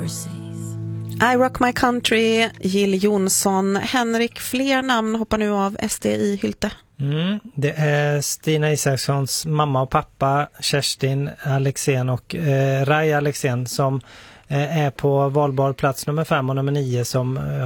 I Rock My Country, Jill Johnson. Henrik, fler namn hoppar nu av SD i Hylte. Det är Stina Isakssons mamma och pappa, Kerstin Alexén och Rai Alexén, som är på valbar plats nummer 5 och nummer 9, som